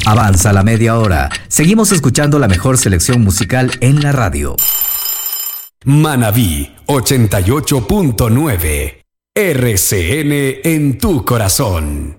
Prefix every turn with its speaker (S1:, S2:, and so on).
S1: Avanza la media hora. Seguimos escuchando la mejor selección musical en la radio.
S2: Manabí 88.9. RCN en tu corazón.